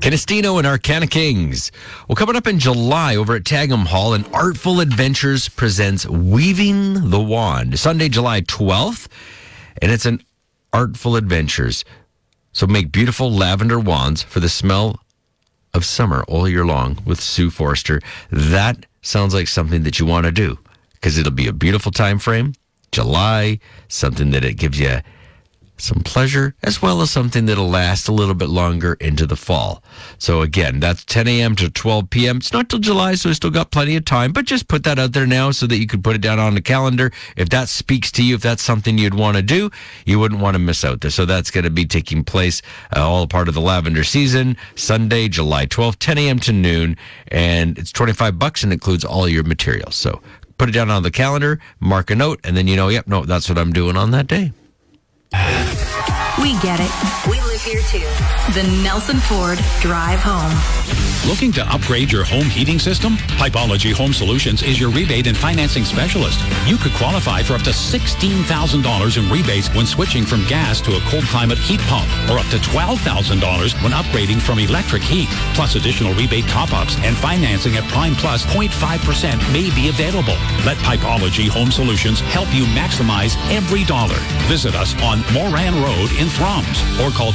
Canistino and Arcana Kings. Well, coming up in July over at Tagham Hall, and Artful Adventures presents Weaving the Wand. Sunday, July 12th, and it's an Artful Adventures. So make beautiful lavender wands for the smell of summer all year long with Sue Forster. That sounds like something that you want to do because it'll be a beautiful time frame. July, something that it gives you some pleasure, as well as something that'll last a little bit longer into the fall. So again, that's 10 a.m. to 12 p.m. It's not till July, so we still got plenty of time, but just put that out there now so that you can put it down on the calendar. If that speaks to you, if that's something you'd want to do, you wouldn't want to miss out there. So that's going to be taking place, all part of the lavender season, Sunday, July 12th, 10 a.m. to noon, and it's $25 and includes all your materials. So put it down on the calendar, mark a note, and then you know, yep, no, that's what I'm doing on that day. We get it. We live here too. The Nelson Ford Drive Home. Looking to upgrade your home heating system? Pipology Home Solutions is your rebate and financing specialist. You could qualify for up to $16,000 in rebates when switching from gas to a cold climate heat pump, or up to $12,000 when upgrading from electric heat. Plus additional rebate top-ups and financing at Prime Plus 0.5% may be available. Let Pipology Home Solutions help you maximize every dollar. Visit us on Moran Road in Thrums or call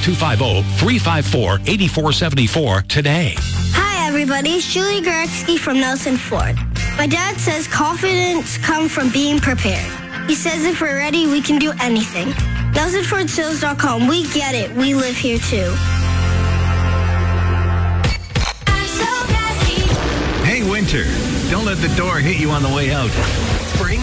250-354-8474 today. Hi, everybody. It's Julie Garetsky from Nelson Ford. My dad says confidence comes from being prepared. He says if we're ready, we can do anything. NelsonFordSales.com. We get it. We live here, too. Hey, Winter, don't let the door hit you on the way out.